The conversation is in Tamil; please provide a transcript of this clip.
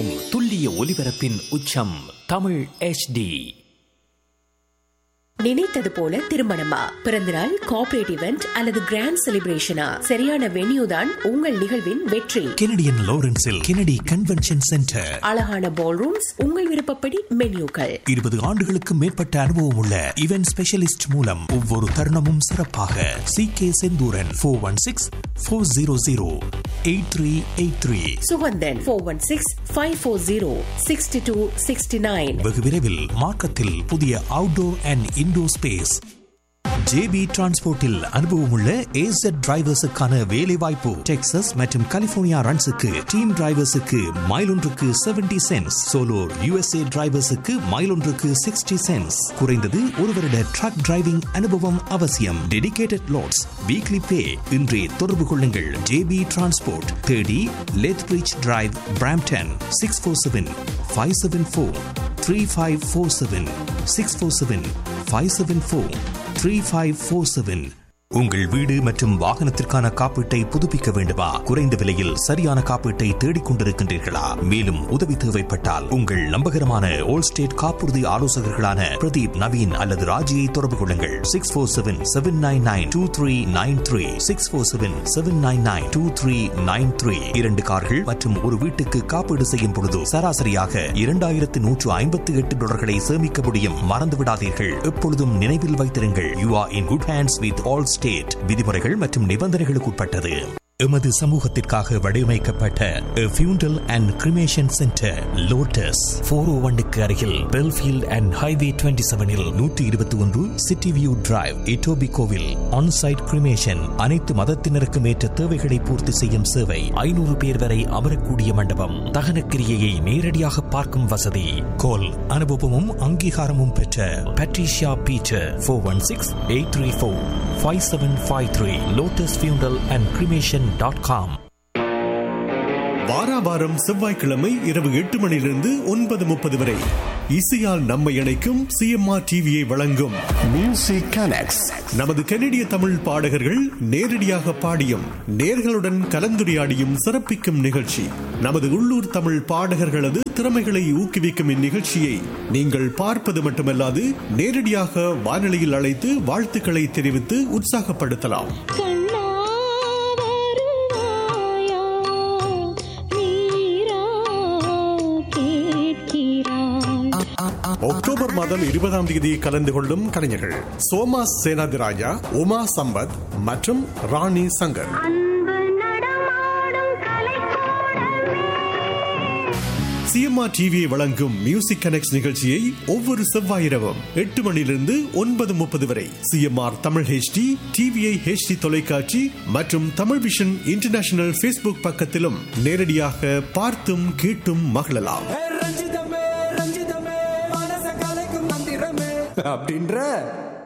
எங்கும் துல்லிய ஒலிபரப்பின் உச்சம் தமிழ் HD. நினைத்தது போல திருமணமா, பிறந்தநாள், கார்ப்பரேட் இவெண்ட் அல்லது கிராண்ட் செலிப்ரேஷனா, சரியான வென்யூ தான் உங்கள் நிகழ்வின் வெற்றி. Canadian லாரன்ஸில் Kennedy convention centre. அழகான பால் ரூம்ஸ், உங்கள் விருப்பப்படி மென்யூக்கள். 20 ஆண்டுகளுக்கு மேற்பட்ட அனுபவம் உள்ள இவென்ட் ஸ்பெஷலிஸ்ட் மூலம் ஒவ்வொரு தருணமும் சிறப்பாக. CK செந்தூரன் 416-400-8383. சுகந்தன் 416-540-6269. வெகு விரைவில் மார்க்கத்தில் புதிய outdoor and indoor space. JB டிரான்ஸ்போர்ட்டில் அனுபவமுள்ள AZ டிரைவர்ஸுக்கான வேலை வாய்ப்பு. டெக்சாஸ் மற்றும் கலிபோர்னியா ரன்ஸுக்கு டீம் டிரைவர்ஸுக்கு மைல் ஒன்றுக்கு 70 சென்ட்ஸ், சோலோ USA டிரைவர்ஸுக்கு மைல் ஒன்றுக்கு 60 சென்ட்ஸ். குறைந்தது 1 வருட ட்ரக் டிரைவிங் அனுபவம் அவசியம். டெடிகேட்டட் லோட்ஸ், வீக்லி பே. இன்றே தொடர்பு கொள்ளுங்கள். JB transport, 30 லெத்பிரிட்ஜ் drive, Brampton. 647-574-3547. 647-574-3547. உங்கள் வீடு மற்றும் வாகனத்திற்கான காப்பீட்டை புதுப்பிக்க வேண்டுமா? குறைந்த விலையில் சரியான காப்பீட்டை தேடிக் கொண்டிருக்கின்றீர்களா? மேலும் உதவி தேவைப்பட்டால் உங்கள் நம்பகரமான ஓல் ஸ்டேட் காப்புறுதி ஆலோசகர்களான பிரதீப், நவீன் அல்லது ராஜியை தொடர்பு கொள்ளுங்கள். 647-799-2393. 647-799-2393. 2 கார்கள் மற்றும் ஒரு வீட்டுக்கு காப்பீடு செய்யும் பொழுது சராசரியாக $2,158 சேமிக்க முடியும். மறந்து விடாதீர்கள். எப்பொழுதும் நினைவில் வைத்திருங்கள், you are in good hands with all state. விதிமுறைகள் மற்றும் நிபந்தனைகளுக்கு உட்பட்டது. எமது சமூகத்திற்காக வடிவமைக்கப்பட்ட ஃபியூண்டல் அண்ட் கிரிமேஷன் சென்டர் லோட்டஸ் 401 அருகில் Belfield and highway 27 121 city view drive, இட்டோபிகோவில். Onsite cremation, அனைத்து மதத்தினருக்கும் ஏற்ற தேவைகளை பூர்த்தி செய்யும் சேவை. 500 பேர் வரை அமரக்கூடிய மண்டபம். தகன கிரியையை நேரடியாக பார்க்கும் வசதி. கோல் அனுபவமும் அங்கீகாரமும் பெற்ற பட்ரிஷியா பீட்டர் 416-834-5753. லோட்டஸ் ஃபியூண்டல் அண்ட் கிரிமேஷன் .com. வாராவாரம் செவ்வாய்க்கிழமை இரவு 8 மணியிலிருந்து 9:30 வரை இசையால் நம்மை இணைக்கும் CMR TVயை வழங்கும் மியூசிக் கனெக்ட்ஸ். நமது கனடிய தமிழ் பாடகர்கள் நேரடியாக பாடியும் நேர்களுடன் கலந்துரையாடியும் சிறப்பிக்கும் நிகழ்ச்சி. நமது உள்ளூர் தமிழ் பாடகர்களது திறமைகளை ஊக்குவிக்கும் இந்நிகழ்ச்சியை நீங்கள் பார்ப்பது மட்டுமல்லாது நேரடியாக வானொலியில் அழைத்து வாழ்த்துக்களை தெரிவித்து உற்சாகப்படுத்தலாம். அக்டோபர் மாதம் 20ஆம் தேதி கலந்து கொள்ளும் கலைஞர்கள் சோமா சேனாதிராஜா, உமா சம்பத் மற்றும் ராணி சங்கர். CMR TVயை வழங்கும் மியூசிக் கனெக்ட்ஸ் நிகழ்ச்சியை ஒவ்வொரு செவ்வாய் இரவும் 8 மணியிலிருந்து 9:30 வரை CMR Tamil HD, TVI HD தொலைக்காட்சி மற்றும் தமிழ் விஷன் இன்டர்நேஷனல் Facebook பக்கத்திலும் நேரடியாக பார்த்தும் கேட்டும் மகிழலாம். அப்படின்ற